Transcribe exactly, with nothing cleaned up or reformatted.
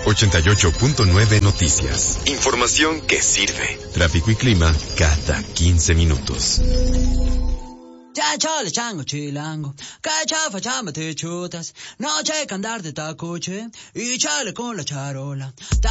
ochenta y ocho punto nueve Noticias. Información que sirve. Tráfico y clima cada quince minutos. Ya chale chango chilango, que chafa chamba te chutas, no checa andar de tacoche y chale con la charola.